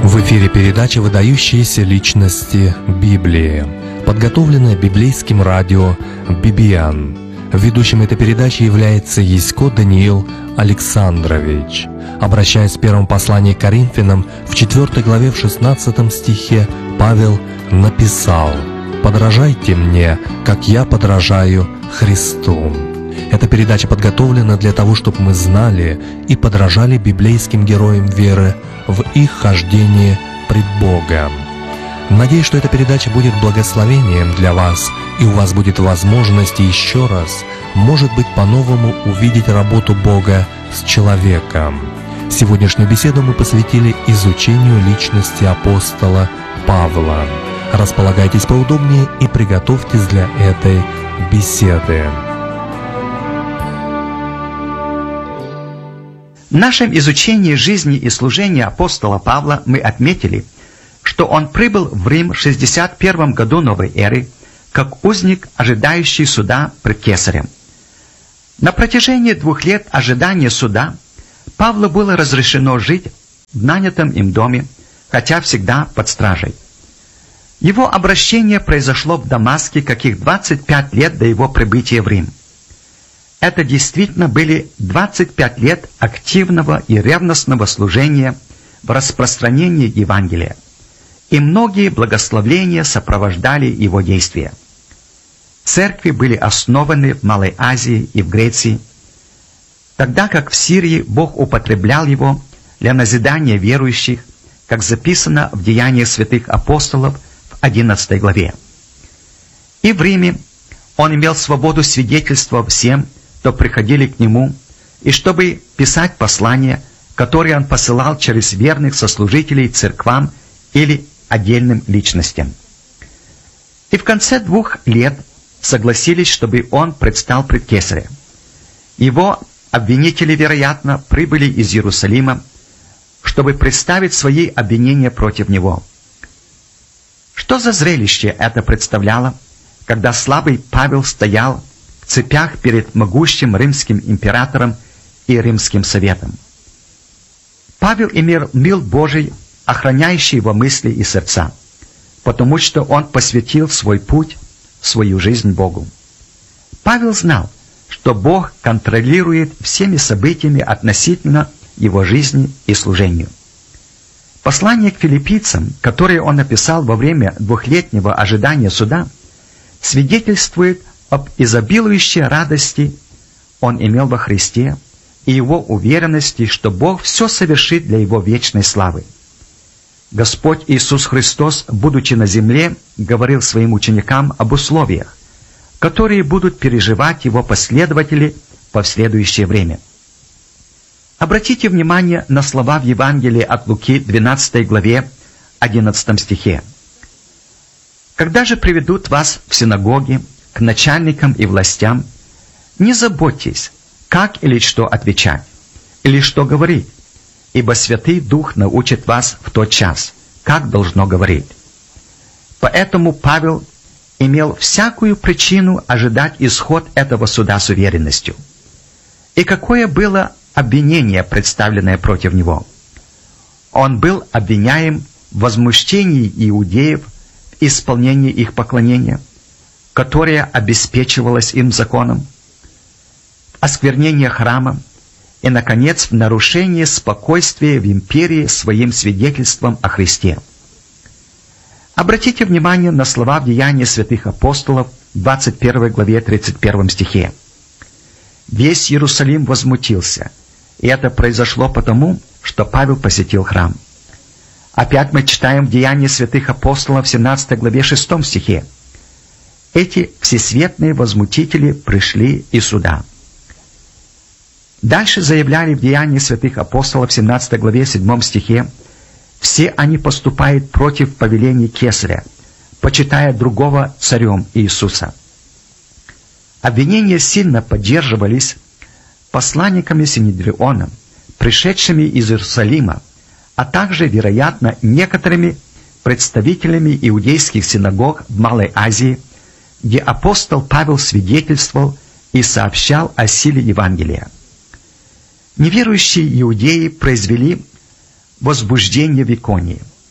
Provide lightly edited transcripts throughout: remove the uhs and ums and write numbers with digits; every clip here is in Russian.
В эфире передача «Выдающиеся личности Библии», подготовленная библейским радио «Бибиан». Ведущим этой передачи является Ясько Даниил Александрович. Обращаясь в первом послании к Коринфянам, в 4 главе, в 16 стихе, Павел написал: «Подражайте мне, как я подражаю Христу». Эта передача подготовлена для того, чтобы мы знали и подражали библейским героям веры в их хождении пред Богом. Надеюсь, что эта передача будет благословением для вас, и у вас будет возможность еще раз, может быть, по-новому увидеть работу Бога с человеком. Сегодняшнюю беседу мы посвятили изучению личности апостола Павла. Располагайтесь поудобнее и приготовьтесь для этой беседы. В нашем изучении жизни и служения апостола Павла мы отметили, что он прибыл в Рим в 61 году новой эры, как узник, ожидающий суда пред Кесарем. На протяжении 2 лет ожидания суда Павлу было разрешено жить в нанятом им доме, хотя всегда под стражей. Его обращение произошло в Дамаске каких 25 лет до его прибытия в Рим. Это действительно были 25 лет активного и ревностного служения в распространении Евангелия, и многие благословения сопровождали его действия. Церкви были основаны в Малой Азии и в Греции, тогда как в Сирии Бог употреблял его для назидания верующих, как записано в Деяниях святых апостолов в 11 главе. И в Риме он имел свободу свидетельства всем, кто приходили к нему, и чтобы писать послания, которые он посылал через верных сослужителей церквам или отдельным личностям. И в конце 2 лет согласились, чтобы он предстал пред Кесарем. Его обвинители, вероятно, прибыли из Иерусалима, чтобы представить свои обвинения против него. Что за зрелище это представляло, когда слабый Павел стоял в цепях перед могущим римским императором и римским советом? Павел имел мил Божий, охраняющий его мысли и сердца, потому что он посвятил свой путь, свою жизнь Богу. Павел знал, что Бог контролирует всеми событиями относительно его жизни и служению. Послание к филиппийцам, которое он написал во время 2-летнего ожидания суда, свидетельствует об изобилующей радости он имел во Христе и его уверенности, что Бог все совершит для его вечной славы. Господь Иисус Христос, будучи на земле, говорил своим ученикам об условиях, которые будут переживать его последователи в последующее время. Обратите внимание на слова в Евангелии от Луки, 12 главе, 11 стихе. «Когда же приведут вас в синагоги, к начальникам и властям, не заботьтесь, как или что отвечать, или что говорить, ибо Святый Дух научит вас в тот час, как должно говорить». Поэтому Павел имел всякую причину ожидать исход этого суда с уверенностью. И какое было обвинение, представленное против него? Он был обвиняем в возмущении иудеев в исполнении их поклонения, которое обеспечивалось им законом, в осквернении храма и, наконец, в нарушении спокойствия в империи своим свидетельством о Христе. Обратите внимание на слова в Деянии святых апостолов в 21 главе 31 стихе. «Весь Иерусалим возмутился, и это произошло потому, что Павел посетил храм». Опять мы читаем в Деянии святых апостолов в 17 главе 6 стихе. «Эти всесветные возмутители пришли из суда». Дальше заявляли в Деянии святых апостолов в 17 главе 7 стихе: «Все они поступают против повелений Кесаря, почитая другого царем Иисуса». Обвинения сильно поддерживались посланниками Синедриона, пришедшими из Иерусалима, а также, вероятно, некоторыми представителями иудейских синагог в Малой Азии, где апостол Павел свидетельствовал и сообщал о силе Евангелия. Неверующие иудеи произвели возбуждение в Иконии.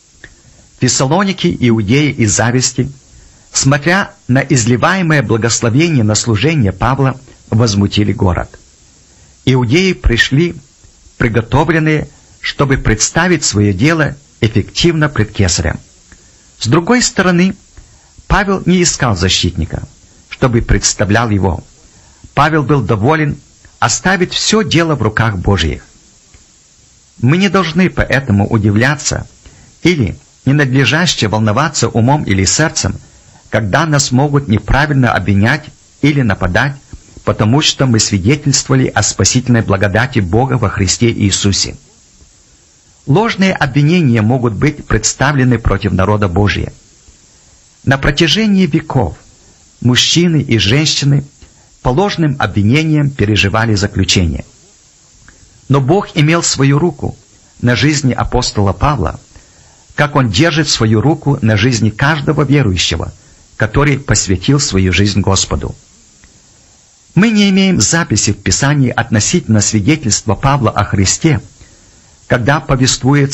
Фессалоники, иудеи из зависти, смотря на изливаемое благословение на служение Павла, возмутили город. Иудеи пришли приготовленные, чтобы представить свое дело эффективно пред Кесарем. С другой стороны, Павел не искал защитника, чтобы представлял его. Павел был доволен оставить все дело в руках Божьих. Мы не должны поэтому удивляться или ненадлежаще волноваться умом или сердцем, когда нас могут неправильно обвинять или нападать, потому что мы свидетельствовали о спасительной благодати Бога во Христе Иисусе. Ложные обвинения могут быть представлены против народа Божия. На протяжении веков мужчины и женщины по ложным обвинениям переживали заключение. Но Бог имел свою руку на жизни апостола Павла, как Он держит свою руку на жизни каждого верующего, который посвятил свою жизнь Господу. Мы не имеем записи в Писании относительно свидетельства Павла о Христе, когда повествуется